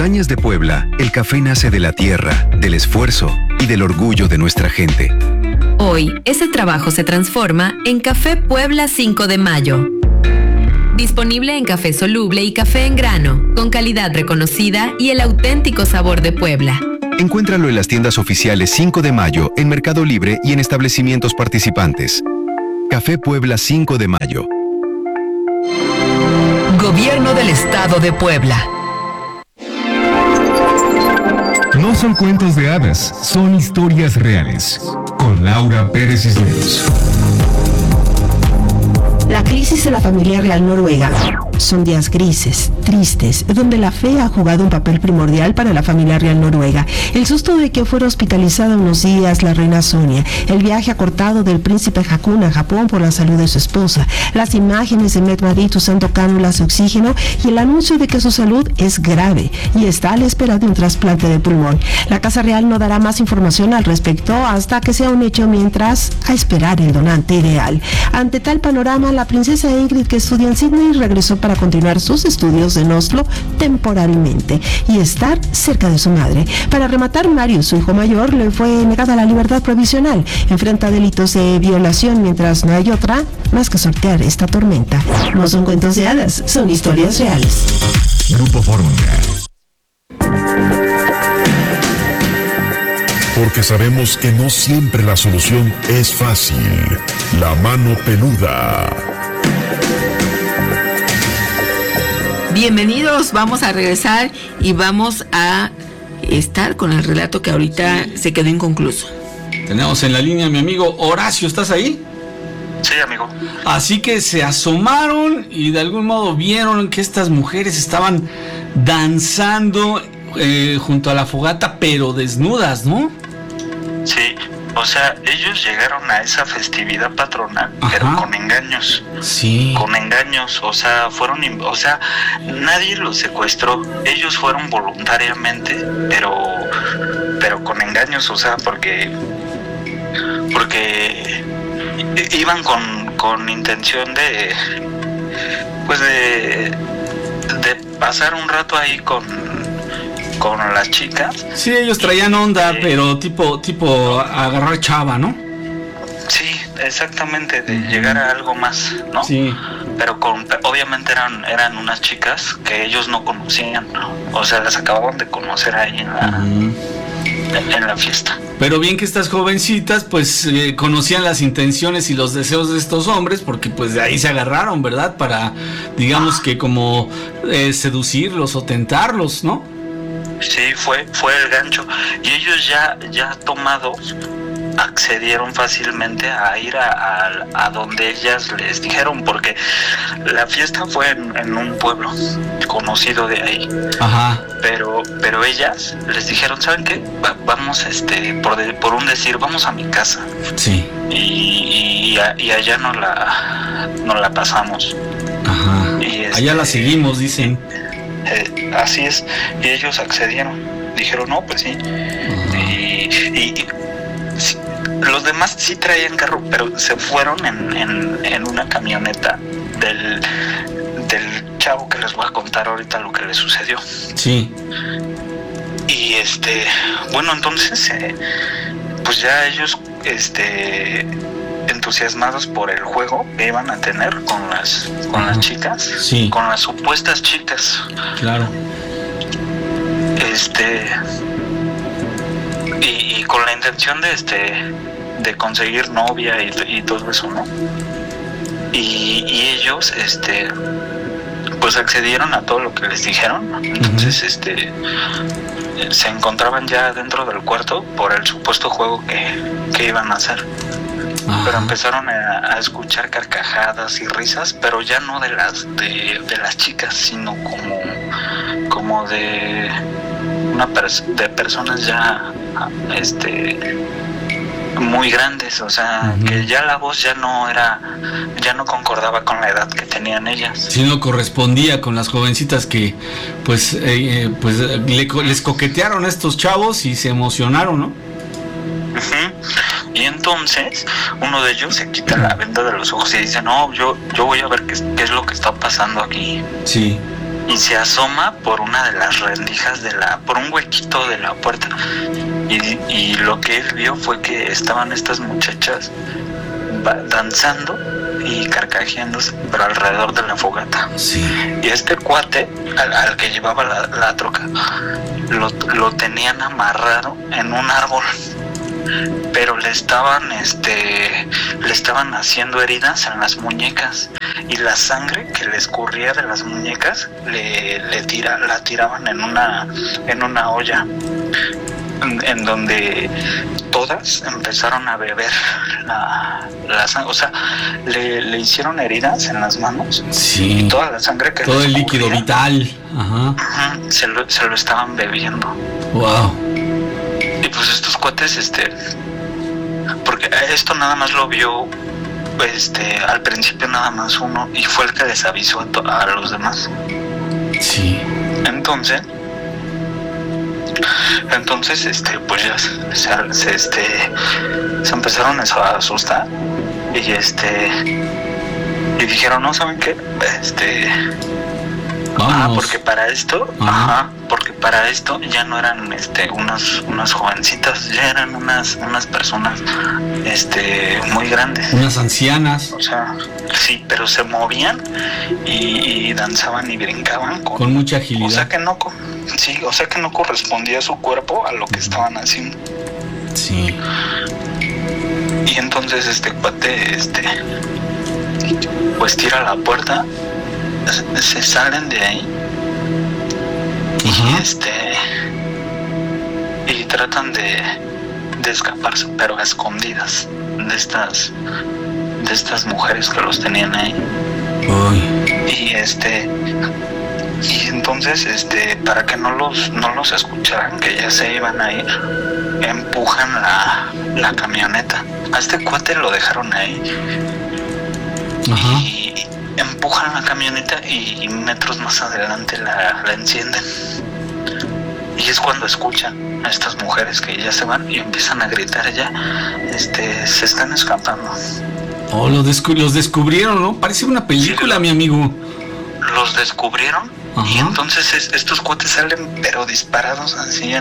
montañas de Puebla, el café nace de la tierra, del esfuerzo y del orgullo de nuestra gente. Hoy, ese trabajo se transforma en Café Puebla 5 de Mayo. Disponible en café soluble y café en grano, con calidad reconocida y el auténtico sabor de Puebla. Encuéntralo en las tiendas oficiales 5 de Mayo, en Mercado Libre y en establecimientos participantes. Café Puebla 5 de Mayo. Gobierno del Estado de Puebla. No son cuentos de hadas, son historias reales. Con Laura Pérez Cisneros. La crisis de la familia real noruega son días grises, tristes, donde la fe ha jugado un papel primordial para la familia real noruega. El susto de que fuera hospitalizada unos días la reina Sonia, el viaje acortado del príncipe Haakon a Japón por la salud de su esposa, las imágenes de Mette-Marit usando cánulas de oxígeno y el anuncio de que su salud es grave y está a la espera de un trasplante de pulmón. La Casa Real no dará más información al respecto hasta que sea un hecho, mientras a esperar el donante ideal. Ante tal panorama, la princesa Ingrid, que estudia en Sydney, regresó para continuar sus estudios en Oslo temporalmente y estar cerca de su madre. Para rematar, Mario, su hijo mayor, le fue negada la libertad provisional. Enfrenta delitos de violación, mientras no hay otra más que sortear esta tormenta. No son cuentos de hadas, son historias reales. Grupo Fórmula. Porque sabemos que no siempre la solución es fácil. La mano peluda. Bienvenidos, vamos a regresar y vamos a estar con el relato que ahorita se quedó inconcluso. Tenemos en la línea a mi amigo Horacio, ¿estás ahí? Sí, amigo. Así que se asomaron y de algún modo vieron que estas mujeres estaban danzando junto a la fogata, pero desnudas, ¿no? Sí, o sea, ellos llegaron a esa festividad patronal, pero con engaños. Sí. Con engaños, o sea, nadie los secuestró. Ellos fueron voluntariamente, pero con engaños, o sea, porque iban con intención de pasar un rato ahí con las chicas. Sí, ellos traían onda, pero tipo agarrar chava, ¿no? Sí, exactamente, de llegar a algo más, ¿no? Sí. Pero obviamente eran unas chicas que ellos no conocían, ¿no? O sea, las acababan de conocer ahí en la fiesta. Pero bien que estas jovencitas pues conocían las intenciones y los deseos de estos hombres, porque pues de ahí se agarraron, ¿verdad? Para, digamos que como seducirlos o tentarlos, ¿no? Sí, fue el gancho. Y ellos ya tomados accedieron fácilmente a ir a donde ellas les dijeron, porque la fiesta fue en un pueblo conocido de ahí. Ajá. Pero ellas les dijeron, ¿saben qué? Vamos, por un decir, vamos a mi casa. Sí. Y allá no la pasamos. Ajá. Allá la seguimos, dicen. Así es, y ellos accedieron, dijeron no, pues sí. Y los demás sí traían carro, pero se fueron en una camioneta del chavo, que les voy a contar ahorita lo que le sucedió. Sí. Y bueno, entonces pues ya ellos entusiasmados por el juego que iban a tener con las chicas, sí, con las supuestas chicas. Claro. Y con la intención de conseguir novia y todo eso, ¿no? Y ellos pues accedieron a todo lo que les dijeron. Entonces se encontraban ya dentro del cuarto por el supuesto juego que iban a hacer. Ajá. Pero empezaron a escuchar carcajadas y risas, pero ya no de las chicas, sino como de personas ya muy grandes, o sea, que ya la voz ya no concordaba con la edad que tenían ellas. Sí, no correspondía con las jovencitas que pues les coquetearon a estos chavos y se emocionaron, ¿no? Y entonces uno de ellos se quita la venda de los ojos y dice, no, yo voy a ver qué es lo que está pasando aquí. Sí. y se asoma por una de las rendijas por un huequito de la puerta, y lo que él vio fue que estaban estas muchachas danzando y carcajeándose, pero alrededor de la fogata. Sí. Y este cuate, al que llevaba la troca, lo tenían amarrado en un árbol, pero le estaban haciendo heridas en las muñecas, y la sangre que le escurría de las muñecas la tiraban en una olla, en donde todas empezaron a beber la sangre. O sea, le hicieron heridas en las manos. Sí. Y toda la sangre que todo les el líquido escurría, vital. Ajá. se lo estaban bebiendo. Wow. Y pues estos cuates, porque esto nada más lo vio, al principio nada más uno, y fue el que les avisó a los demás. Sí. Entonces, pues ya se empezaron a asustar, y dijeron, no, ¿saben qué? Vamos. Porque para esto, porque para esto ya no eran unas jovencitas, ya eran unas personas muy grandes. Unas ancianas. O sea, sí, pero se movían y danzaban y brincaban con mucha agilidad. O sea que no correspondía su cuerpo a lo que estaban haciendo. Sí. Y entonces este cuate pues tira la puerta, se salen de ahí. Ajá. Y tratan de escaparse, pero a escondidas de estas mujeres que los tenían ahí. Uy. Y entonces para que no los escucharan, que ya se iban a ir, empujan la camioneta. A este cuate lo dejaron ahí. Ajá. Y empujan la camioneta, y metros más adelante la encienden. Y es cuando escuchan a estas mujeres que ya se van y empiezan a gritar ya, se están escapando. Oh, los descubrieron, ¿no? Parece una película, sí, mi amigo. Los descubrieron. Ajá. Y entonces estos cuates salen pero disparados así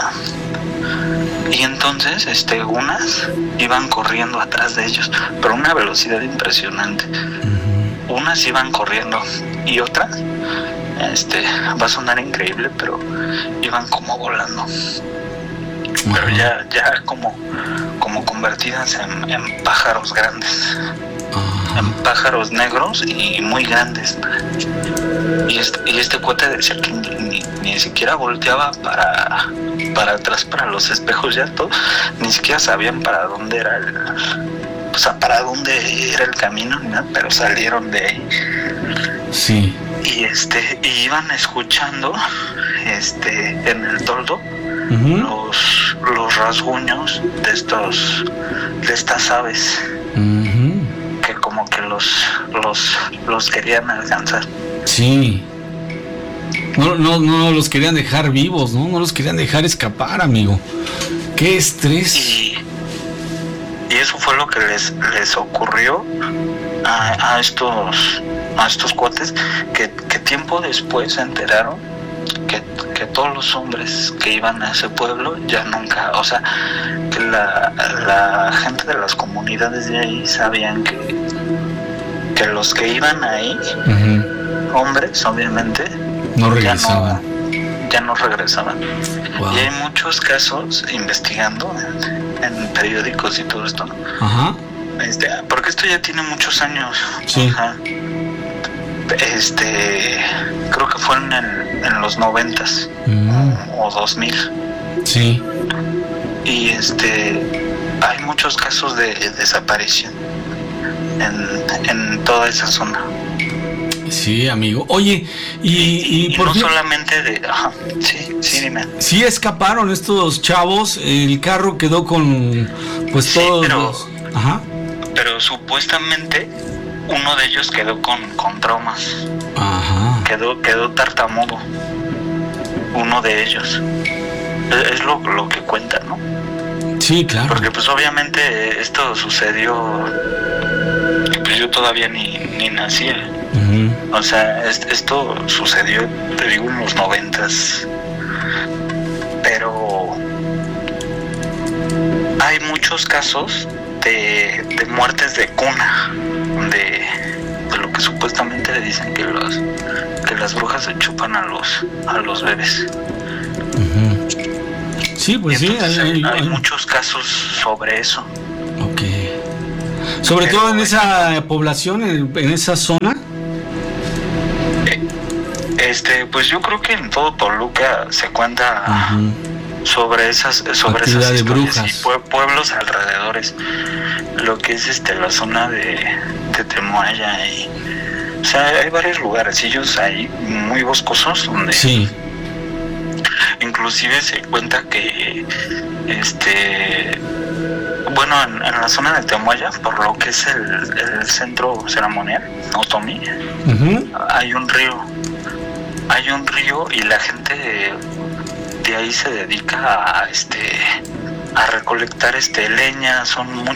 y entonces unas iban corriendo atrás de ellos, pero a una velocidad impresionante. Uh-huh. Unas iban corriendo y otras, va a sonar increíble, pero iban como volando. Uh-huh. Pero ya como convertidas en pájaros grandes. Uh-huh. En pájaros negros y muy grandes. Y este cuate decía que ni siquiera volteaba para atrás, para los espejos, ya todo, ni siquiera sabían para dónde era para dónde era el camino, ¿no? Pero salieron de ahí. Sí. Y iban escuchando en el toldo, uh-huh, los rasguños de estas aves, uh-huh, que como que los querían alcanzar. Sí. No los querían dejar vivos, ¿no? No los querían dejar escapar, amigo. ¡Qué estrés! Y eso fue lo que les ocurrió a estos cuates, que tiempo después se enteraron que todos los hombres que iban a ese pueblo ya nunca, o sea, que la gente de las comunidades de ahí sabían que los que iban ahí, uh-huh, hombres, obviamente, no regresaban. Ya no regresaban. Wow. Y hay muchos casos investigando en periódicos y todo esto. Ajá. Porque esto ya tiene muchos años. Sí. Ajá. Creo que fue en los 90s, o 2000. Sí. Y hay muchos casos de desaparición en toda esa zona. Sí, amigo. Oye, y por no solamente sí, dime. Sí escaparon estos chavos, el carro quedó con pues todos Ajá. Pero supuestamente uno de ellos quedó con traumas. Ajá. Quedó tartamudo. Uno de ellos. Es lo que cuentan, ¿no? Sí, claro. Porque pues obviamente esto sucedió, pues yo todavía ni nacía. O sea, esto sucedió, te digo, en los 90s. Pero hay muchos casos de muertes de cuna, de lo que supuestamente le dicen que las brujas se chupan a los bebés. Sí, pues sí, hay muchos casos sobre eso. Ok. Sobre todo en esa población, en esa zona. Pues yo creo que en todo Toluca se cuenta sobre esas historias, brujas. Y pueblos alrededores, lo que es la zona de Temoaya, y o sea, hay varios lugarcillos ahí muy boscosos donde sí. Inclusive se cuenta que bueno, en la zona de Temoaya, por lo que es el centro ceremonial, Otomí, hay un río y la gente de ahí se dedica a recolectar leña,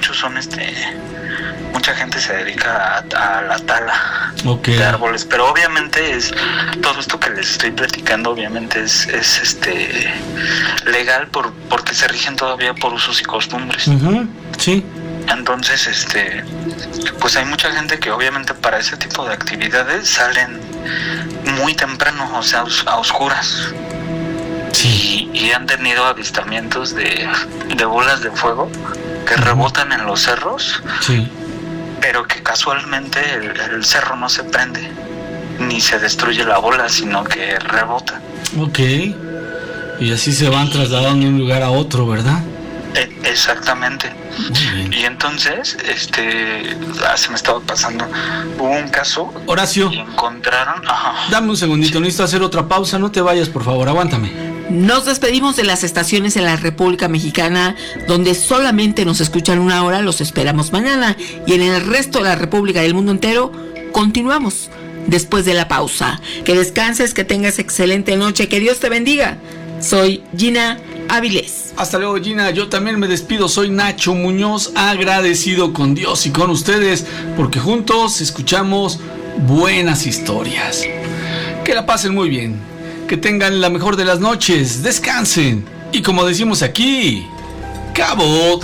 mucha gente se dedica a la tala de árboles, pero obviamente todo esto que les estoy platicando obviamente es legal porque se rigen todavía por usos y costumbres. Sí. Entonces, pues hay mucha gente que obviamente para ese tipo de actividades salen muy temprano, o sea, a oscuras. Sí. Y han tenido avistamientos de bolas de fuego que rebotan en los cerros. Sí. Pero que casualmente el cerro no se prende, ni se destruye la bola, sino que rebota. Ok. Y así se van trasladando de un lugar a otro, ¿verdad? Exactamente. Y entonces, se me estaba pasando. Hubo un caso. Horacio. Y encontraron. Dame un segundito, necesito hacer otra pausa. No te vayas, por favor, aguántame. Nos despedimos de las estaciones en la República Mexicana, donde solamente nos escuchan una hora. Los esperamos mañana. Y en el resto de la República y del mundo entero, continuamos después de la pausa. Que descanses, que tengas excelente noche, que Dios te bendiga. Soy Gina Avilés. Hasta luego, Gina. Yo también me despido. Soy Nacho Muñoz, agradecido con Dios y con ustedes, porque juntos escuchamos buenas historias. Que la pasen muy bien, que tengan la mejor de las noches, descansen y, como decimos aquí, ¡cabo!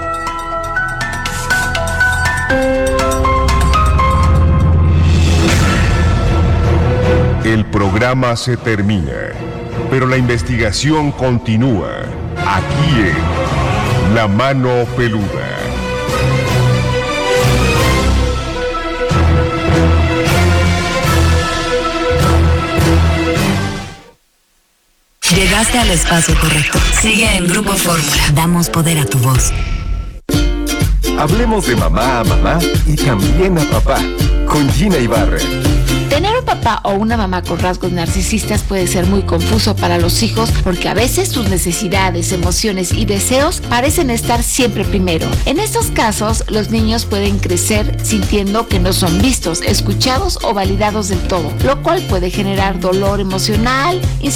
El programa se termina, pero la investigación continúa aquí en La Mano Peluda. Llegaste al espacio correcto. Sigue en Grupo Fórmula. Damos poder a tu voz. Hablemos de mamá a mamá y también a papá, con Gina Ibarra. Tener un papá o una mamá con rasgos narcisistas puede ser muy confuso para los hijos porque a veces sus necesidades, emociones y deseos parecen estar siempre primero. En estos casos, los niños pueden crecer sintiendo que no son vistos, escuchados o validados del todo, lo cual puede generar dolor emocional, inseguridad